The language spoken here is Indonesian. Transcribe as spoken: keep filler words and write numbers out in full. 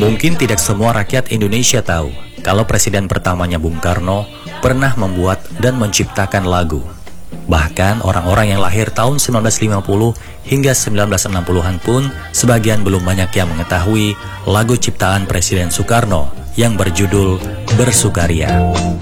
Mungkin tidak semua rakyat Indonesia tahu kalau presiden pertamanya Bung Karno pernah membuat dan menciptakan lagu. Bahkan orang-orang yang lahir tahun sembilan belas lima puluh hingga sembilan belas enam puluhan pun sebagian belum banyak yang mengetahui lagu ciptaan Presiden Soekarno yang berjudul Bersukaria.